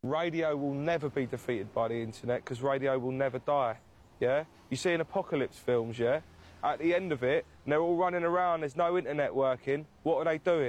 Radio will never be defeated by the internet because radio will never die, yeah? You see in apocalypse films, yeah? At the end of it, and they're all running around, there's no internet working, what are they doing?